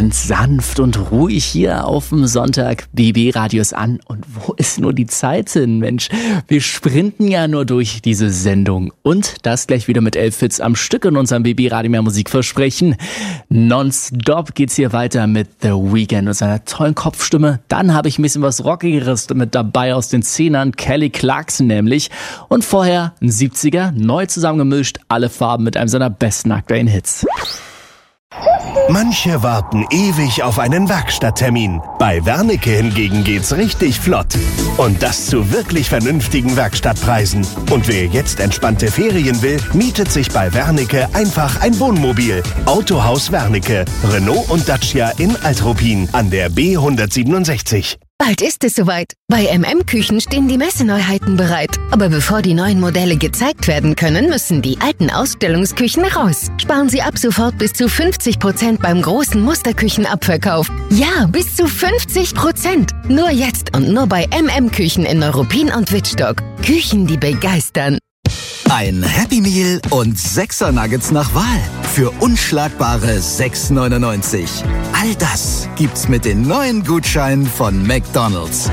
ganz sanft und ruhig hier auf dem Sonntag. BB Radio ist an. Und wo ist nur die Zeit hin, Mensch? Wir sprinten ja nur durch diese Sendung. Und das gleich wieder mit 11 Hits am Stück in unserem BB Radio mehr Musikversprechen. Nonstop geht's hier weiter mit The Weeknd und seiner tollen Kopfstimme. Dann habe ich ein bisschen was Rockigeres mit dabei aus den 10ern. Kelly Clarkson nämlich. Und vorher ein 70er, neu zusammengemischt. Alle Farben mit einem seiner besten aktuellen Hits. Manche warten ewig auf einen Werkstatttermin. Bei Wernicke hingegen geht's richtig flott. Und das zu wirklich vernünftigen Werkstattpreisen. Und wer jetzt entspannte Ferien will, mietet sich bei Wernicke einfach ein Wohnmobil. Autohaus Wernicke, Renault und Dacia in Altruppin an der B167. Bald ist es soweit. Bei MM-Küchen stehen die Messeneuheiten bereit. Aber bevor die neuen Modelle gezeigt werden können, müssen die alten Ausstellungsküchen raus. Sparen Sie ab sofort bis zu 50% beim großen Musterküchenabverkauf. Ja, bis zu 50%. Nur jetzt und nur bei MM-Küchen in Neuruppin und Wittstock. Küchen, die begeistern. Ein Happy Meal und 6er Nuggets nach Wahl für unschlagbare 6,99. All das gibt's mit den neuen Gutscheinen von McDonald's.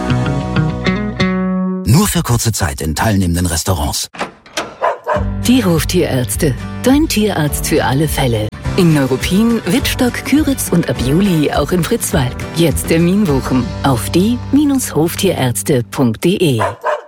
Nur für kurze Zeit in teilnehmenden Restaurants. Die Hoftierärzte. Dein Tierarzt für alle Fälle. In Neuruppin, Wittstock, Küritz und ab Juli auch in Fritzwalk. Jetzt Termin buchen auf die-hoftierärzte.de.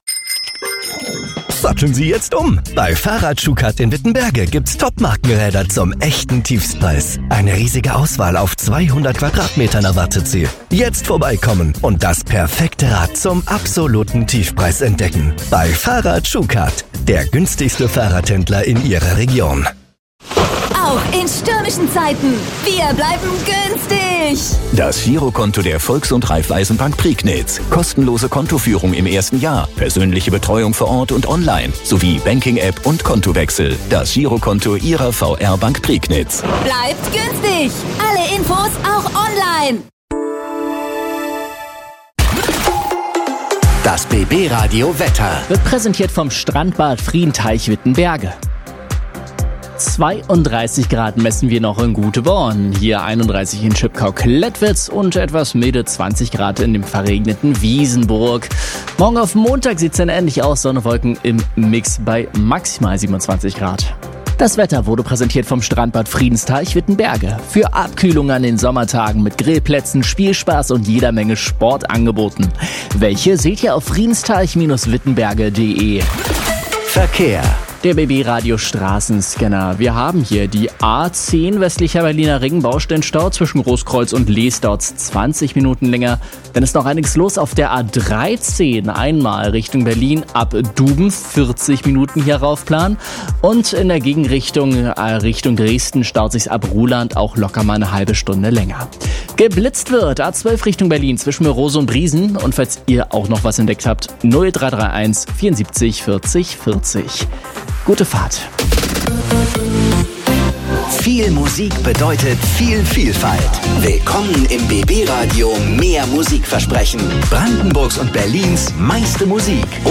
Satteln Sie jetzt um. Bei Fahrrad-Schukat in Wittenberge gibt's Top-Markenräder zum echten Tiefstpreis. Eine riesige Auswahl auf 200 Quadratmetern erwartet Sie. Jetzt vorbeikommen und das perfekte Rad zum absoluten Tiefpreis entdecken. Bei Fahrrad-Schukat, der günstigste Fahrradhändler in Ihrer Region. Auch in stürmischen Zeiten. Wir bleiben günstig. Das Girokonto der Volks- und Raiffeisenbank Prignitz. Kostenlose Kontoführung im ersten Jahr. Persönliche Betreuung vor Ort und online. Sowie Banking-App und Kontowechsel. Das Girokonto Ihrer VR-Bank Prignitz. Bleibt günstig. Alle Infos auch online. Das BB Radio Wetter Wird präsentiert vom Strandbad Friedenteich Wittenberge. 32 Grad messen wir noch in Guteborn. Hier 31 in Schipkau-Klettwitz und etwas milde 20 Grad in dem verregneten Wiesenburg. Morgen auf Montag sieht es dann ähnlich aus. Sonne, Wolken im Mix bei maximal 27 Grad. Das Wetter wurde präsentiert vom Strandbad Friedensteich Wittenberge. Für Abkühlung an den Sommertagen mit Grillplätzen, Spielspaß und jeder Menge Sportangeboten. Welche seht ihr auf friedensteich-wittenberge.de. Verkehr. Der BB Radio Straßenscanner. Wir haben hier die A10 westlicher Berliner Ring, Baustellenstau zwischen Großkreuz und Lees, dauert 20 Minuten länger. Dann ist noch einiges los auf der A13, einmal Richtung Berlin ab Duben, 40 Minuten hier raufplan. Und in der Gegenrichtung Richtung Dresden staut sich's ab Ruhland auch locker mal eine halbe Stunde länger. Geblitzt wird A12 Richtung Berlin zwischen Rose und Briesen. Und falls ihr auch noch was entdeckt habt, 0331 74 40 40. Gute Fahrt. Viel Musik bedeutet viel Vielfalt. Willkommen im BB Radio mehr Musikversprechen. Brandenburgs und Berlins meiste Musik.